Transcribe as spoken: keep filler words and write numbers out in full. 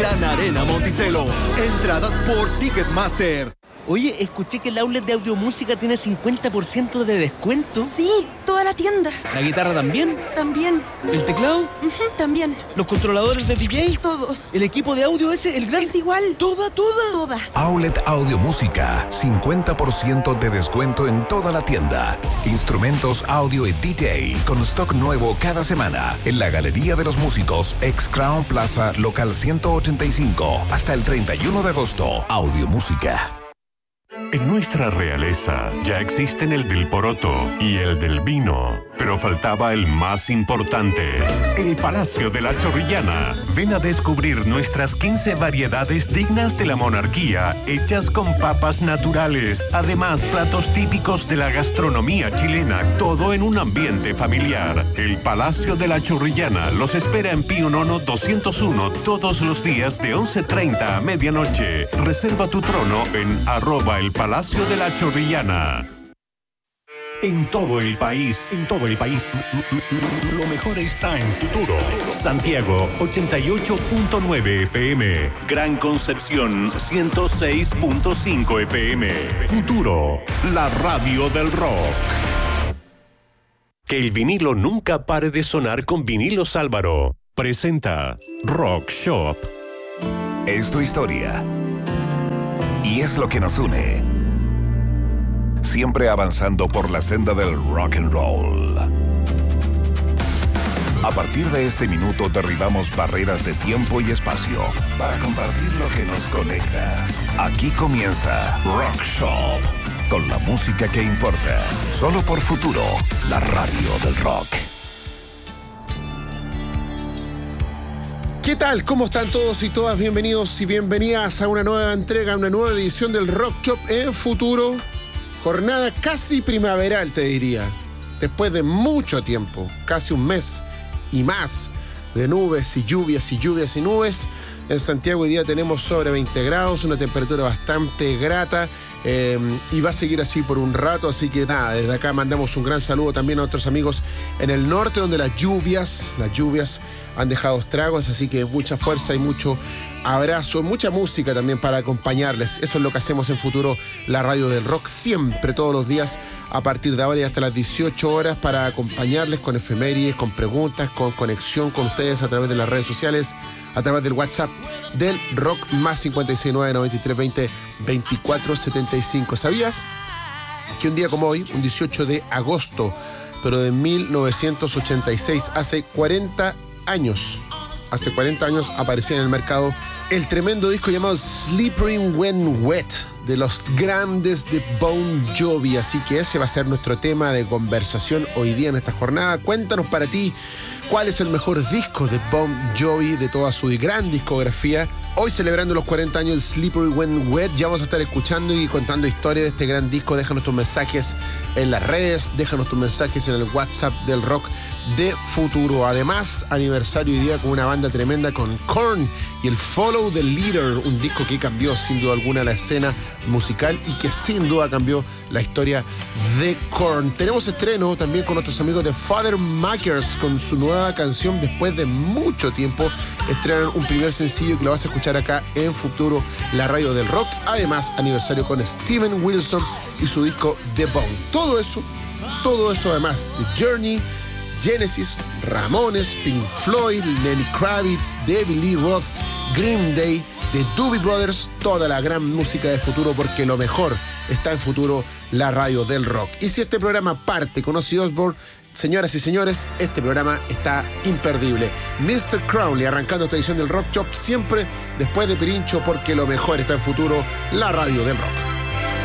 Gran Arena Monticello. Entradas por Ticketmaster. Oye, escuché que el outlet de Audiomúsica tiene cincuenta por ciento de descuento. Sí, toda la tienda. ¿La guitarra también? También. ¿El teclado? Uh-huh, también. ¿Los controladores de D J? Todos. ¿El equipo de audio ese, el gran? Es igual. ¿Toda, toda? Toda. Outlet Audiomúsica. cincuenta por ciento de descuento en toda la tienda. Instrumentos, audio y D J con stock nuevo cada semana. En la Galería de los Músicos, ex Crown Plaza, local ciento ochenta y cinco. Hasta el treinta y uno de agosto. Audiomúsica. En nuestra realeza ya existen el del poroto y el del vino, pero faltaba el más importante, el Palacio de la Chorrillana. Ven a descubrir nuestras quince variedades dignas de la monarquía, hechas con papas naturales. Además, platos típicos de la gastronomía chilena, todo en un ambiente familiar. El Palacio de la Chorrillana los espera en Pío Nono doscientos uno todos los días de once treinta a medianoche. Reserva tu trono en arroba el Palacio de la Chorrillana. En todo el país, en todo el país, lo mejor está en Futuro. Santiago, ochenta y ocho punto nueve F M. Gran Concepción, ciento seis punto cinco F M. Futuro, la radio del rock. Que el vinilo nunca pare de sonar con Vinilos Álvaro. Presenta Rock Shop. Es tu historia. Y es lo que nos une. Siempre avanzando por la senda del rock and roll. A partir de este minuto derribamos barreras de tiempo y espacio para compartir lo que nos conecta. Aquí comienza Rock Shop, con la música que importa. Solo por Futuro, la radio del rock. ¿Qué tal? ¿Cómo están todos y todas? Bienvenidos y bienvenidas a una nueva entrega, una nueva edición del Rock Shop en Futuro. Jornada casi primaveral, te diría. Después de mucho tiempo, casi un mes y más de nubes y lluvias y lluvias y nubes. En Santiago hoy día tenemos sobre veinte grados, una temperatura bastante grata eh, y va a seguir así por un rato. Así que nada, desde acá mandamos un gran saludo también a otros amigos en el norte, donde las lluvias, las lluvias han dejado estragos, así que mucha fuerza y mucho abrazo, mucha música también para acompañarles. Eso es lo que hacemos en Futuro, la radio del rock, siempre, todos los días, a partir de ahora y hasta las dieciocho horas, para acompañarles con efemérides, con preguntas, con conexión con ustedes a través de las redes sociales, a través del WhatsApp del rock, más cincuenta y seis nueve noventa y tres veinte veinticuatro setenta y cinco. ¿Sabías que un día como hoy, un dieciocho de agosto, pero de mil novecientos ochenta y seis, hace cuarenta años, hace cuarenta años aparecía en el mercado el tremendo disco llamado Slippery When Wet, de los grandes de Bon Jovi? Así que ese va a ser nuestro tema de conversación hoy día en esta jornada. Cuéntanos para ti cuál es el mejor disco de Bon Jovi de toda su gran discografía. Hoy celebrando los cuarenta años de Slippery When Wet, ya vamos a estar escuchando y contando historias de este gran disco. Déjanos tus mensajes en las redes, déjanos tus mensajes en el WhatsApp del rock de Futuro. Además, aniversario hoy día con una banda tremenda, con Korn y el Follow the Leader, un disco que cambió sin duda alguna la escena musical y que sin duda cambió la historia de Korn. Tenemos estreno también con nuestros amigos de Father Makers con su nueva canción. Después de mucho tiempo estrenan un primer sencillo que lo vas a escuchar acá en Futuro, la radio del rock. Además, aniversario con Steven Wilson y su disco The Bone. Todo eso, todo eso además de Journey, Genesis, Ramones, Pink Floyd, Lenny Kravitz, David Lee Roth, Green Day, The Doobie Brothers, toda la gran música de Futuro, porque lo mejor está en Futuro, la radio del rock. Y si este programa parte con Ozzy Osbourne, señoras y señores, este programa está imperdible. mister Crowley arrancando esta edición del Rock Shop, siempre después de Pirincho, porque lo mejor está en Futuro, la radio del rock.